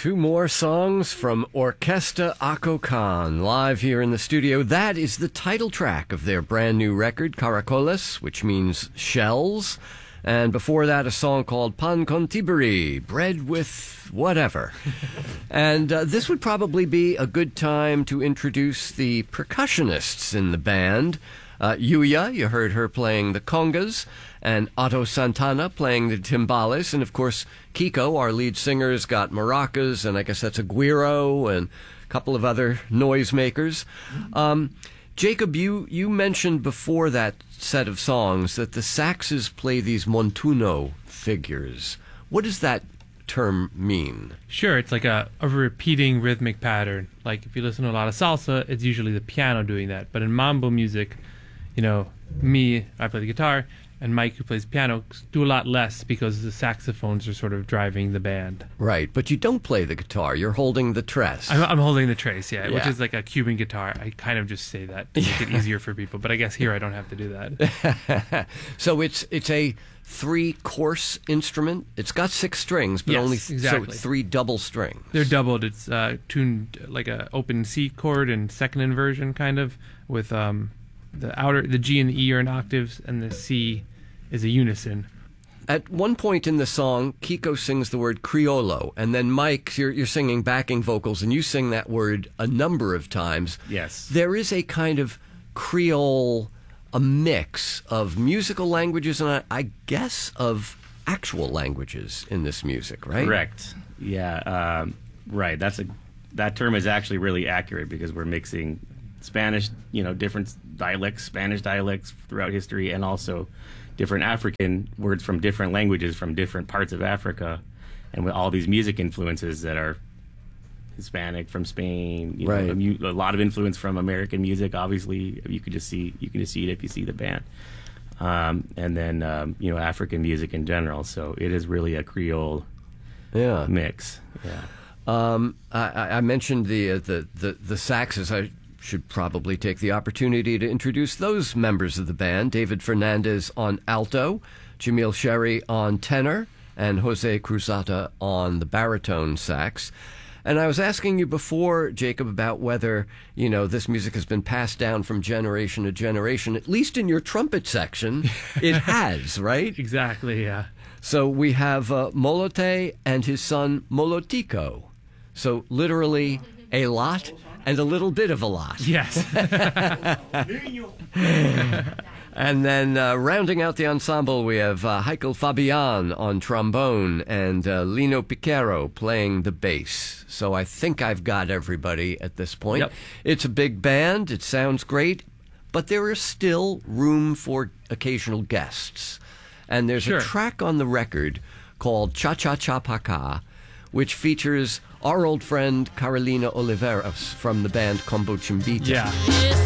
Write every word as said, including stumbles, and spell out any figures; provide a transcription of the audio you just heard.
Two more songs from Orquesta Acocan, live here in the studio. That is the title track of their brand new record, Caracoles, which means shells. And before that, a song called Pan con Tiberi, bread with whatever. And uh, this would probably be a good time to introduce the percussionists in the band. Uh, Yuya, you heard her playing the congas, and Otto Santana playing the timbales, and of course Kiko, our lead singer, has got maracas, and I guess that's a guiro, and a couple of other noisemakers. Um, Jacob, you, you mentioned before that set of songs that the saxes play these montuno figures. What does that term mean? Sure, it's like a, a repeating rhythmic pattern. Like if you listen to a lot of salsa, it's usually the piano doing that. But in mambo music, you know, me, I play the guitar, and Mike, who plays piano, do a lot less because the saxophones are sort of driving the band. Right, but you don't play the guitar. You're holding the tres. I'm, I'm holding the trace, yeah, yeah, which is like a Cuban guitar. I kind of just say that to make it easier for people, but I guess here I don't have to do that. So it's it's a three-course instrument. It's got six strings, but yes, only exactly. so it's three double strings. They're doubled. It's uh, tuned like a open C chord and second inversion, kind of, with um, the outer, the G and the E are in octaves, and the C is a unison. At one point in the song, Kiko sings the word criollo, and then Mike, you're, you're singing backing vocals, and you sing that word a number of times. Yes. There is a kind of Creole, a mix of musical languages and I, I guess of actual languages in this music, right? Correct. Yeah, um, right. That's a that term is actually really accurate because we're mixing Spanish, you know, different dialects, Spanish dialects throughout history, and also different African words from different languages from different parts of Africa, and with all these music influences that are Hispanic from Spain, you right. know, a, mu- a lot of influence from American music. Obviously, you could just see you can just see it if you see the band, um, and then um, you know, African music in general. So it is really a Creole yeah. mix. Yeah. Um, I, I mentioned the, uh, the the the saxes. I should probably take the opportunity to introduce those members of the band. David Fernandez on alto, Jamil Sherry on tenor, and Jose Cruzata on the baritone sax. And I was asking you before, Jacob, about whether, you know, this music has been passed down from generation to generation. At least in your trumpet section, it has, right? Exactly, yeah. So we have uh, Molote and his son Molotico. So literally a lot and a little bit of a lot. Yes. And then uh, rounding out the ensemble, we have uh, Heikel Fabian on trombone and uh, Lino Piquero playing the bass. So I think I've got everybody at this point. Yep. It's a big band. It sounds great. But there is still room for occasional guests. And there's Sure. a track on the record called Cha-Cha-Cha Pa-Ka, which features our old friend Carolina Oliveras from the band Combo Chimbita. Yeah.